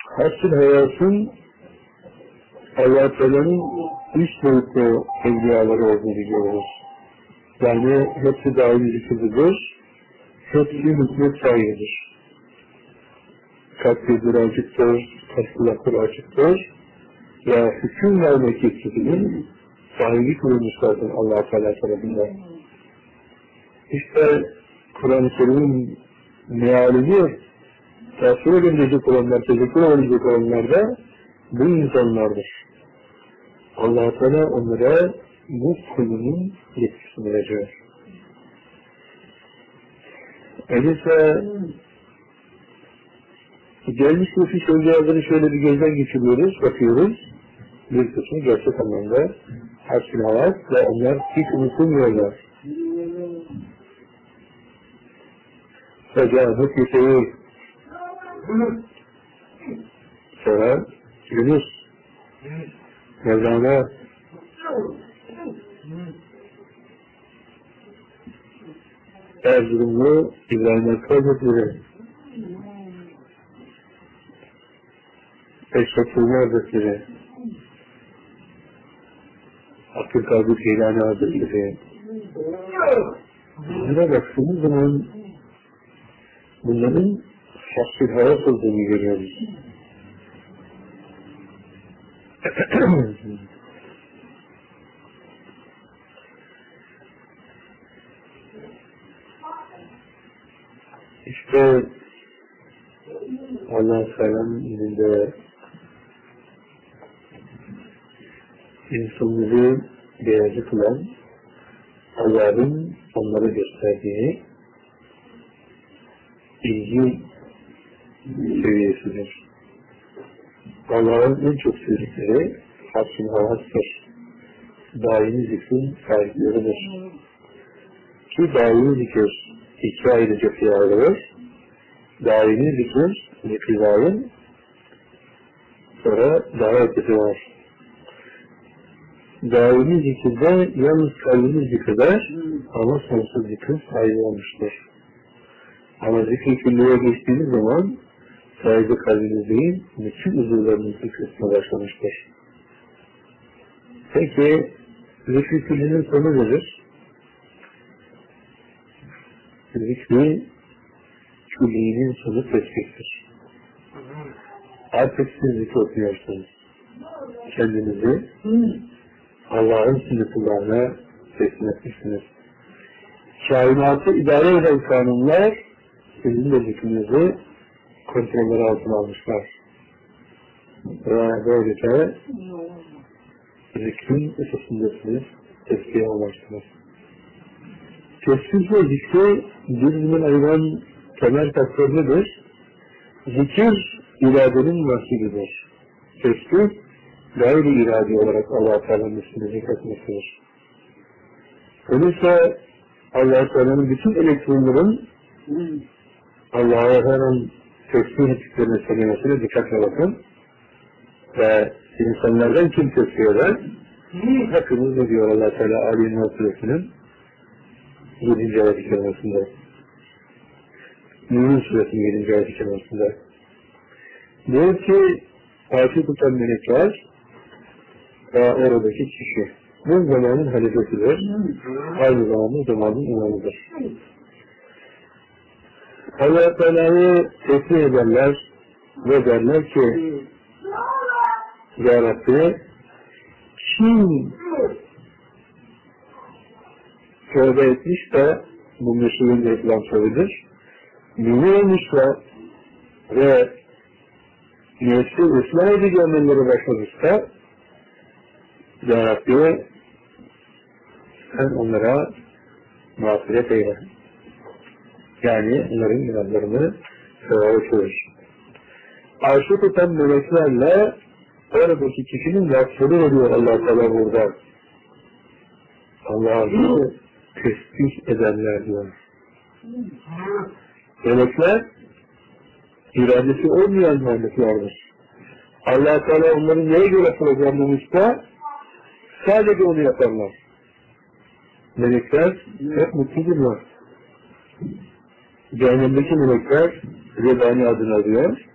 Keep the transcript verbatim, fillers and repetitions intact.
Hasıl hayatın Allah-u Teala'nın üst boyutlu evliyaları olduğunu biliyoruz. Yani hepsi daimi zikirlidir, hepsi hükmet sahibidir. Kalpleri açıktır, kalpleri açıktır ve hüküm vermek yetkisinin sahibi kılınmışlardır Allah-u Teala tarafından. İşte Kur'an-ı Kerim'in mealini tasvir edilecek olanlar, teşekkür edilecek olanlar da bu insanlardır. Allah-u Teala onlara bu kulunun yetkisini veriyor. Öyleyse gelmiş geçmiş evliyaları şöyle bir gözden geçiriyoruz, bakıyoruz. Bir kısmı gerçek anlamda hasıl hayat ve onlar hiç unutulmuyorlar. Secahmet Hüseyin, sonra Yunus, Mevlana, Erzurumlu İbrahim Hakkı Hazretleri, Eşref Ulma Hazretleri, Abdülkadir Geylani Hazretleri. Bunlara baktığımız zaman bunların hasıl hayat olduğunu görüyoruz. İşte Allah-u Teala'nın izinde insanları değerli kılan Allah'ın onlara gösterdiği ilgi seviyesidir. Allah'ın en çok sevdikleri hasıl hayattır. Daimi zikrin sahipleridir. Ki daimi zikir iki ayrıca fiyalıdır. Daimi zikir zikridarın sonra daha ötesi var. Daimi zikirde yalnız kalbimiz zikreder ama sonsuz zikir sahibi olmuştur. Ama zikri küllüye geçtiğimiz zaman sadece kalbimiz değil, bütün uzuvlarımız zikretmeye başlamıştır. Peki, zikri küllünün sonu nedir? Zikri küllünün sonu tesbihtir. Artık siz zikri okuyorsunuz. Kendinizi Allah'ın sınıflarına teslim etmişsiniz. Kainatı idare eden kanunlar sizin de zikrinizi kontrolleri altına almışlar. Ve böylece zikrin esasındasınız, tesbihe ulaştınız. Tesbih ve zikri birbirinden ayıran temel faktörlüdür. Zikir iradenin mahsubudur. Tesbih gayri iradi olarak Allah-u Teala'nın üstüne zikretmesidir. Öyleyse Allah-u Teala'nın bütün elektronların Allah'a her an tesbih ettiklerine söylemesine dikkatle bakın. Ve insanlardan kim tesbih eder? Hepimiz ne diyor Allah-u Teala Ali-i Suresinin yedinci ayet-i kerimesinde. Yunus Suresinin yedinci ayet-i kerimesinde. Diyor ki Fatih tutan melekler ve oradaki kişi. Bu zamanın halifesidir. Aynı zamanda zamanın imamıdır. Allah-u Teala'yı tesbih ederler ve derler ki Ya Rabbi kim tövbe etmiş de bu meşhurun yapılan tövbedir. Mümin olmuşsa ve nefsi ıslah edici amelleri başlamışsa Ya Rabbi sen onlara mağfiret eyle. Yani onların günahlarını sevabı çözür. Arşı tutan meleklerle oradaki kişinin lafları oluyor Allah-u Teala burada. Allah'ı tesbih edenler diyor. Melekler iradesi olmayan varlıklardır. Allah-u Teala onların neye göre programlamışsa sadece onu yaparlar. Melekler hep mutludurlar. Cehennemdeki melekler Zebani adını alıyor.